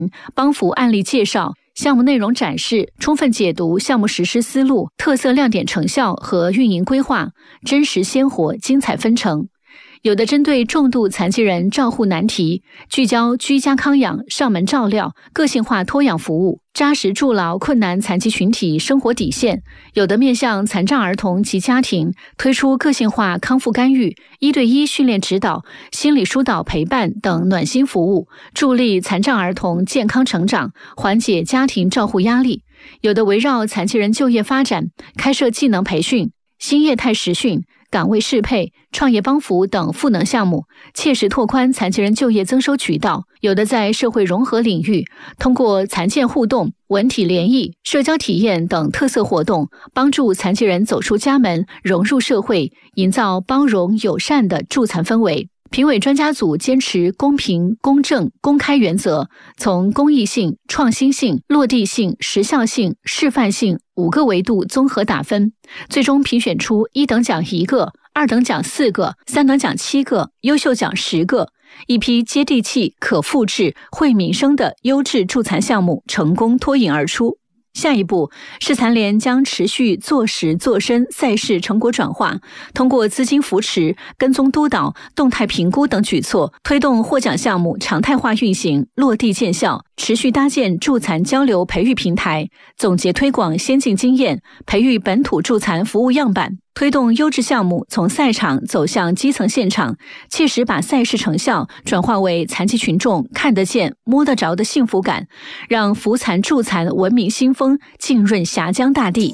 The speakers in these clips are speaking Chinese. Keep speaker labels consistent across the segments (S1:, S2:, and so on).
S1: 帮扶案例介绍、项目内容展示，充分解读项目实施思路、特色亮点成效和运营规划，真实鲜活、精彩纷呈。有的针对重度残疾人照护难题，聚焦居家康养、上门照料、个性化托养服务，扎实筑牢困难残疾群体生活底线；有的面向残障儿童及家庭，推出个性化康复干预、1对1训练指导、心理疏导陪伴等暖心服务，助力残障儿童健康成长，缓解家庭照护压力；有的围绕残疾人就业发展，开设技能培训、新业态实训、岗位适配、创业帮扶等赋能项目，切实拓宽残疾人就业增收渠道；有的在社会融合领域，通过残健互动、文体联谊、社交体验等特色活动，帮助残疾人走出家门，融入社会，营造包容友善的助残氛围。评委专家组坚持公平、公正、公开原则，从公益性、创新性、落地性、时效性、示范性5个维度综合打分，最终评选出1等奖1个、2等奖4个、3等奖7个、优秀奖10个，一批接地气、可复制、惠民生的优质助残项目成功脱颖而出。下一步，市残联将持续做实做深赛事成果转化，通过资金扶持、跟踪督导、动态评估等举措，推动获奖项目常态化运行、落地见效，持续搭建助残交流培育平台，总结推广先进经验，培育本土助残服务样板，推动优质项目从赛场走向基层现场，切实把赛事成效转化为残疾群众看得见、摸得着的幸福感，让扶残助残文明新风浸润峡江大地。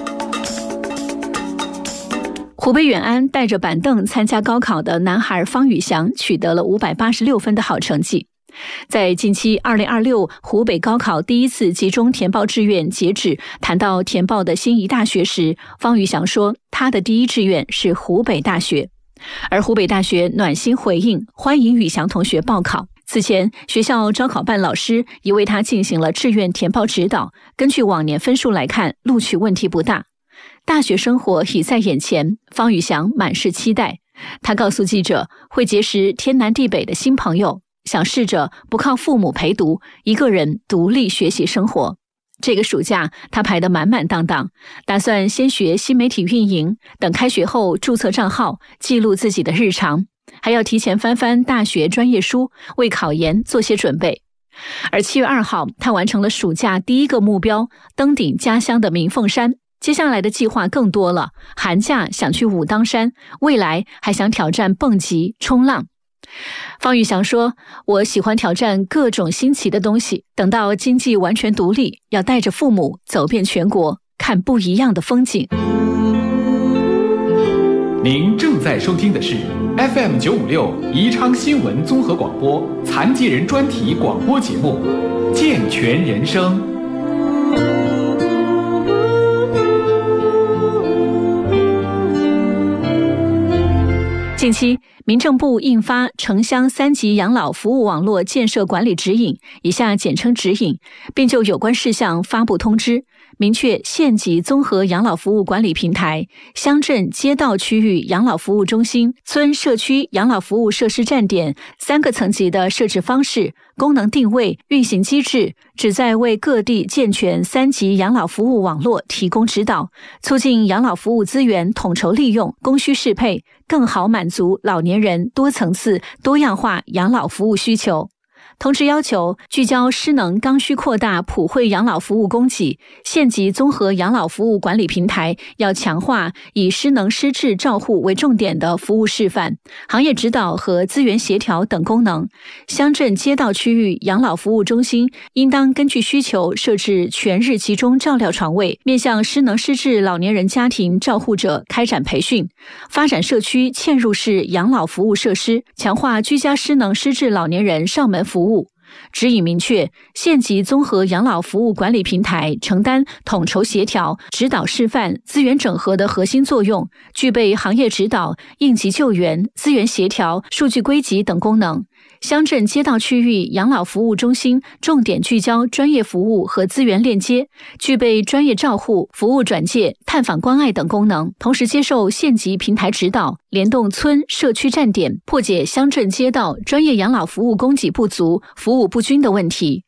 S1: 湖北远安带着板凳参加高考的男孩方宇翔取得了586分的好成绩。在近期2026湖北高考第一次集中填报志愿截止，谈到填报的心仪大学时，方宇翔说他的第一志愿是湖北大学，而湖北大学暖心回应，欢迎宇翔同学报考。此前，学校招考办老师已为他进行了志愿填报指导，根据往年分数来看，录取问题不大。大学生活已在眼前，方宇翔满是期待。他告诉记者，会结识天南地北的新朋友，想试着不靠父母陪读，一个人独立学习生活。这个暑假他排得满满当当，打算先学新媒体运营，等开学后注册账号，记录自己的日常，还要提前翻翻大学专业书，为考研做些准备。而7月2号，他完成了暑假第一个目标，登顶家乡的鸣凤山。接下来的计划更多了，寒假想去武当山，未来还想挑战蹦极、冲浪。方宇翔说，我喜欢挑战各种新奇的东西，等到经济完全独立，要带着父母走遍全国，看不一样的风景。
S2: 您正在收听的是 FM 956宜昌新闻综合广播残疾人专题广播节目《健全人生》。
S1: 近期，民政部印发城乡3级养老服务网络建设管理指引（以下简称指引），并就有关事项发布通知，明确县级综合养老服务管理平台、乡镇街道区域养老服务中心、村社区养老服务设施站点3个层级的设置方式、功能定位、运行机制，旨在为各地健全3级养老服务网络提供指导，促进养老服务资源统筹利用、供需适配，更好满足老年人多层次、多样化养老服务需求。通知要求，聚焦失能刚需扩大普惠养老服务供给，县级综合养老服务管理平台要强化以失能失智照护为重点的服务示范、行业指导和资源协调等功能。乡镇街道区域养老服务中心应当根据需求设置全日集中照料床位，面向失能失智老年人家庭照护者开展培训，发展社区嵌入式养老服务设施，强化居家失能失智老年人上门服务。指引明确，县级综合养老服务管理平台承担统筹协调、指导示范、资源整合的核心作用，具备行业指导、应急救援、资源协调、数据归集等功能。乡镇街道区域养老服务中心重点聚焦专业服务和资源链接，具备专业照护、服务转介、探访关爱等功能，同时接受县级平台指导，联动村社区站点，破解乡镇街道专业养老服务供给不足、服务不均的问题，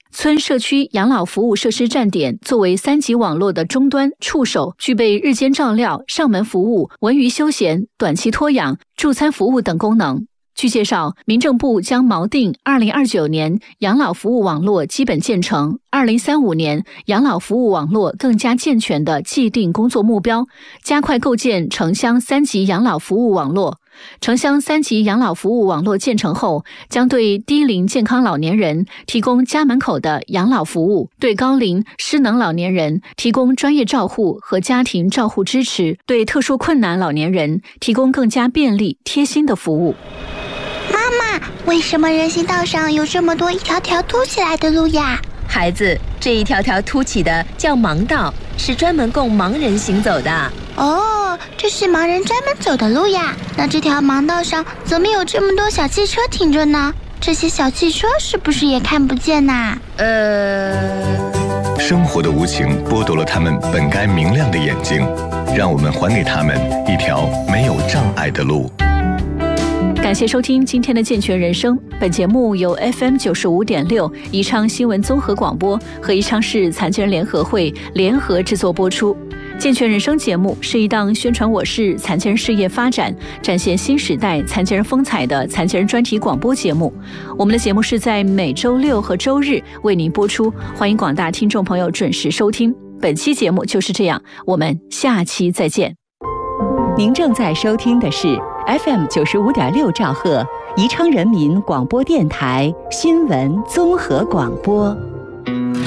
S1: 村社区养老服务设施站点作为3级网络的终端触手，具备日间照料、上门服务、文娱休闲、短期托养、助餐服务等功能。据介绍，民政部将锚定2029年养老服务网络基本建成，2035年养老服务网络更加健全的既定工作目标，加快构建城乡3级养老服务网络。城乡3级养老服务网络建成后，将对低龄健康老年人提供家门口的养老服务，对高龄失能老年人提供专业照护和家庭照护支持，对特殊困难老年人提供更加便利贴心的服务。
S3: 妈妈，为什么人行道上有这么多一条条凸起来的路呀？
S4: 孩子，这一条条凸起的叫盲道，是专门供盲人行走的。
S3: 哦，这是盲人专门走的路呀。那这条盲道上怎么有这么多小汽车停着呢？这些小汽车是不是也看不见呐？
S5: 生活的无情剥夺了他们本该明亮的眼睛，让我们还给他们一条没有障碍的路。
S1: 感谢收听今天的健全人生，本节目由 FM 95.6宜昌新闻综合广播和宜昌市残疾人联合会联合制作播出。健全人生节目是一档宣传我市残疾人事业发展、展现新时代残疾人风采的残疾人专题广播节目。我们的节目是在每周6和周日为您播出，欢迎广大听众朋友准时收听。本期节目就是这样，我们下期再见。
S6: 您正在收听的是 FM 95.6兆赫宜昌人民广播电台新闻综合广播。